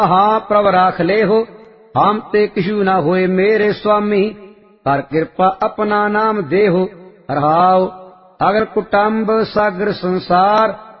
ਆਹਾ ਪ੍ਰਭ ਰਾਖ ਲੇਹੋ, ਹਮ ਤੇ ਕਿਛੂ ਨਾ ਹੋਏ ਮੇਰੇ ਸੁਆਮੀ, ਕਰ ਕਿਰਪਾ ਆਪਣਾ ਨਾਮ ਦੇਹੋ। ਰਹਾਉ ਅਗਰ ਕੁਟੰਬ ਸਾਗਰ ਸੰਸਾਰ,